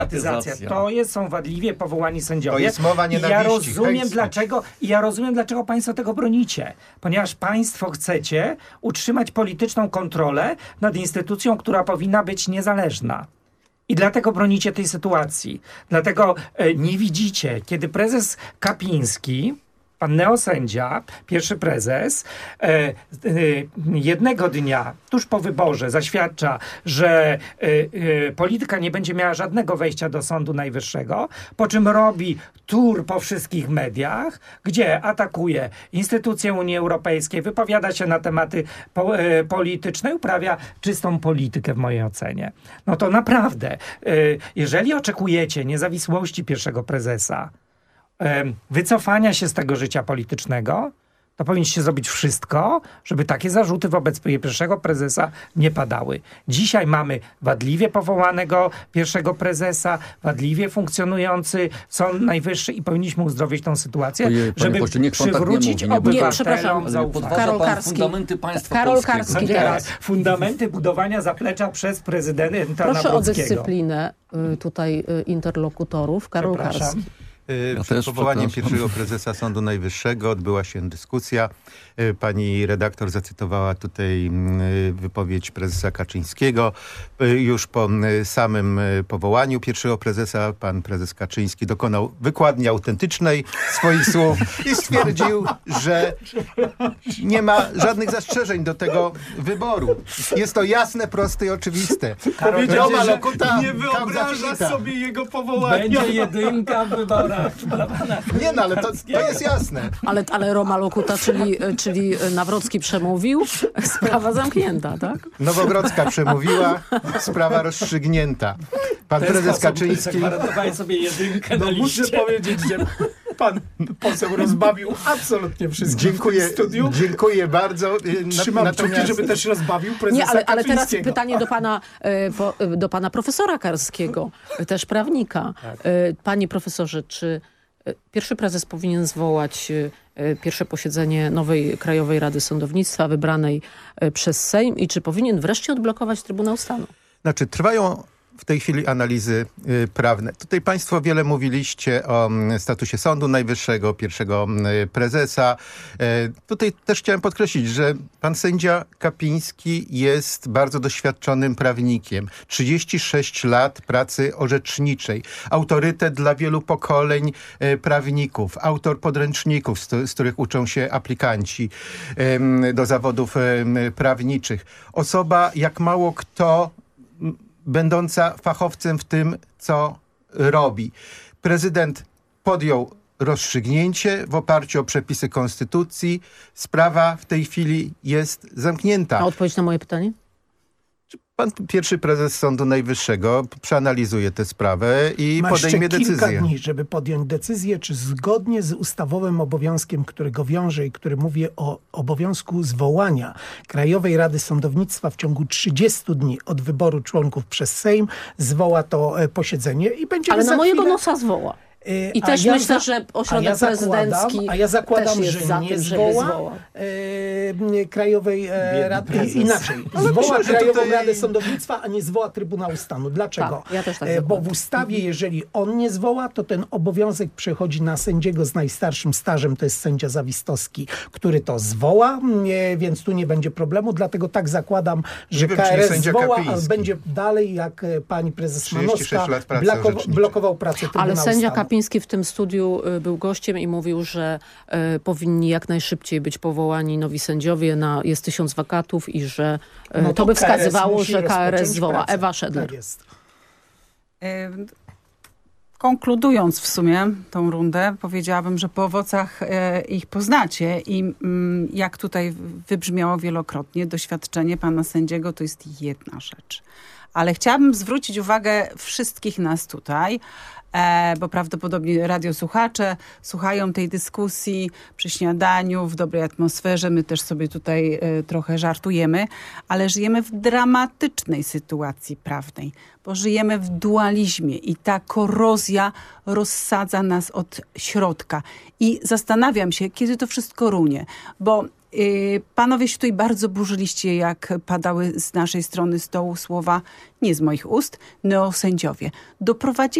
Są wadliwie powołani sędziowie. To jest mowa nienawiści. Ja rozumiem, dlaczego państwo tego bronicie. Ponieważ państwo chcecie utrzymać polityczną kontrolę nad instytucją, która powinna być niezależna. I dlatego bronicie tej sytuacji. Dlatego nie widzicie, kiedy prezes Kapiński, pan neosędzia, pierwszy prezes, jednego dnia, tuż po wyborze, zaświadcza, że polityka nie będzie miała żadnego wejścia do Sądu Najwyższego, po czym robi tour po wszystkich mediach, gdzie atakuje instytucje Unii Europejskiej, wypowiada się na tematy polityczne, uprawia czystą politykę w mojej ocenie. No to naprawdę, jeżeli oczekujecie niezawisłości pierwszego prezesa, wycofania się z tego życia politycznego, to powinniście zrobić wszystko, żeby takie zarzuty wobec pierwszego prezesa nie padały. Dzisiaj mamy wadliwie powołanego pierwszego prezesa, wadliwie funkcjonujący Sąd Najwyższy i powinniśmy uzdrowić tą sytuację, żeby przywrócić obywatelom zaufanie. Karol Karski teraz. Fundamenty budowania zaplecza przez prezydenta Proszę Nawrockiego. o dyscyplinę tutaj interlokutorów. Karol Karski. Przed powołaniem pierwszego prezesa Sądu Najwyższego odbyła się dyskusja. Pani redaktor zacytowała tutaj wypowiedź prezesa Kaczyńskiego. Już po samym powołaniu pierwszego prezesa pan prezes Kaczyński dokonał wykładni autentycznej swoich słów i stwierdził, że nie ma żadnych zastrzeżeń do tego wyboru. Jest to jasne, proste i oczywiste. Powiedział, że nie wyobraża sobie jego powołania. Będzie jedynka w wyborach. Nie, no ale to jest jasne. Ale Roma Lokuta, czyli Nawrocki przemówił, sprawa zamknięta, tak? Nowogrodzka przemówiła, sprawa rozstrzygnięta. Pan prezes Kaczyński... Gwarantowałem sobie jedynkę na liście. Muszę powiedzieć, że pan poseł rozbawił absolutnie wszystkich w tym studiu. Dziękuję bardzo. Trzymam kciuki, żeby też rozbawił prezesa Nie, ale teraz Kaczyńskiego. pytanie do pana profesora Karskiego, też prawnika. Panie profesorze, czy pierwszy prezes powinien zwołać pierwsze posiedzenie nowej Krajowej Rady Sądownictwa wybranej przez Sejm i czy powinien wreszcie odblokować Trybunał Stanu? Znaczy, trwają w tej chwili analizy prawne. Tutaj państwo wiele mówiliście o statusie Sądu Najwyższego, pierwszego prezesa. Tutaj też chciałem podkreślić, że pan sędzia Kapiński jest bardzo doświadczonym prawnikiem. 36 lat pracy orzeczniczej. Autorytet dla wielu pokoleń prawników. Autor podręczników, z których uczą się aplikanci do zawodów prawniczych. Osoba jak mało kto będąca fachowcem w tym, co robi. Prezydent podjął rozstrzygnięcie w oparciu o przepisy konstytucji. Sprawa w tej chwili jest zamknięta. A odpowiedź na moje pytanie? Pan pierwszy prezes Sądu Najwyższego przeanalizuje tę sprawę i podejmie decyzję. Kilka dni, żeby podjąć decyzję, czy zgodnie z ustawowym obowiązkiem, który go wiąże i który mówi o obowiązku zwołania Krajowej Rady Sądownictwa w ciągu 30 dni od wyboru członków przez Sejm, zwoła to posiedzenie i będzie. Ale na mojego nosa zwoła. I też myślę, że ośrodek prezydencki ja zakładam, też jest że za nie tym, zwoła Krajowej Rady. Inaczej. Zwoła Krajową Radę Sądownictwa, a nie zwoła Trybunału Stanu. Dlaczego? Tak, ja też tak bo w ustawie, jeżeli on nie zwoła, to ten obowiązek przechodzi na sędziego z najstarszym stażem, to jest sędzia Zawistowski, który to zwoła, więc tu nie będzie problemu. Dlatego tak zakładam, że KRS zwoła, a będzie dalej, jak pani prezes Manowska blokował pracę Trybunału Ale sędzia Stanu. Kapiński w tym studiu był gościem i mówił, że powinni jak najszybciej być powołani nowi sędziowie, jest 1000 wakatów i że to by wskazywało, że KRS zwoła. Pracę. Ewa Szedler. Tak jest. Konkludując w sumie tą rundę, powiedziałabym, że po owocach ich poznacie i jak tutaj wybrzmiało wielokrotnie, doświadczenie pana sędziego to jest jedna rzecz. Ale chciałabym zwrócić uwagę wszystkich nas tutaj, bo prawdopodobnie radiosłuchacze słuchają tej dyskusji przy śniadaniu, w dobrej atmosferze. My też sobie tutaj trochę żartujemy, ale żyjemy w dramatycznej sytuacji prawnej, bo żyjemy w dualizmie i ta korozja rozsadza nas od środka. I zastanawiam się, kiedy to wszystko runie, bo Panowie się tutaj bardzo burzyliście, jak padały z naszej strony stołu słowa, nie z moich ust, neosędziowie.